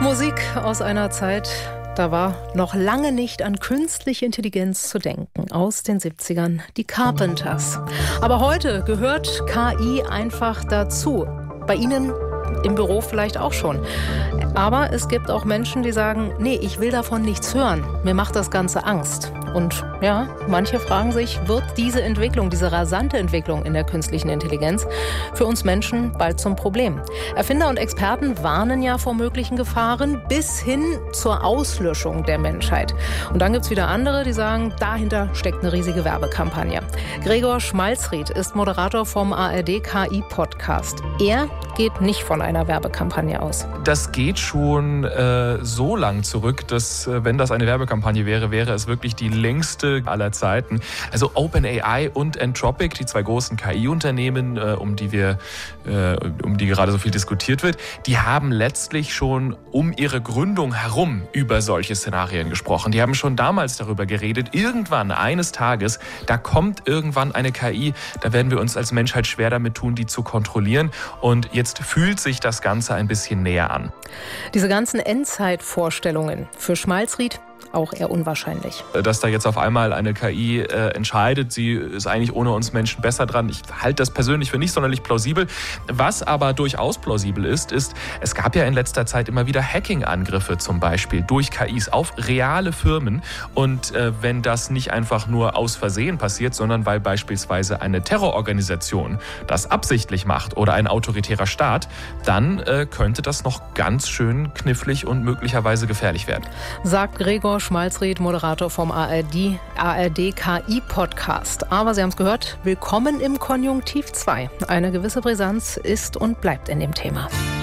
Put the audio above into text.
Musik aus einer Zeit, da war noch lange nicht an künstliche Intelligenz zu denken. Aus den 70ern, die Carpenters. Aber heute gehört KI einfach dazu. Bei Ihnen im Büro vielleicht auch schon. Aber es gibt auch Menschen, die sagen, nee, ich will davon nichts hören. Mir macht das Ganze Angst. Und ja, manche fragen sich, wird diese Entwicklung, diese rasante Entwicklung in der künstlichen Intelligenz für uns Menschen bald zum Problem? Erfinder und Experten warnen ja vor möglichen Gefahren bis hin zur Auslöschung der Menschheit. Und dann gibt es wieder andere, die sagen, dahinter steckt eine riesige Werbekampagne. Gregor Schmalzried ist Moderator vom ARD-KI-Podcast. Er geht nicht von einer Werbekampagne aus. Das geht schon so lang zurück, dass, wenn das eine Werbekampagne wäre, wäre es wirklich die längste aller Zeiten. Also OpenAI und Anthropic, die zwei großen KI-Unternehmen, um die gerade so viel diskutiert wird, die haben letztlich schon um ihre Gründung herum über solche Szenarien gesprochen. Die haben schon damals darüber geredet, irgendwann, eines Tages, da kommt irgendwann eine KI, da werden wir uns als Menschheit schwer damit tun, die zu kontrollieren. Und jetzt fühlt sich das Ganze ein bisschen näher an. Diese ganzen Endzeitvorstellungen für Schmalzried auch eher unwahrscheinlich. Dass da jetzt auf einmal eine KI entscheidet, sie ist eigentlich ohne uns Menschen besser dran. Ich halte das persönlich für nicht sonderlich plausibel. Was aber durchaus plausibel ist, es gab ja in letzter Zeit immer wieder Hacking-Angriffe zum Beispiel durch KIs auf reale Firmen. Und wenn das nicht einfach nur aus Versehen passiert, sondern weil beispielsweise eine Terrororganisation das absichtlich macht oder ein autoritärer Staat, dann könnte das noch ganz schön knifflig und möglicherweise gefährlich werden. Sagt Gregor Schmalzried, Moderator vom ARD-KI-Podcast. Aber Sie haben es gehört, willkommen im Konjunktiv 2. Eine gewisse Brisanz ist und bleibt in dem Thema.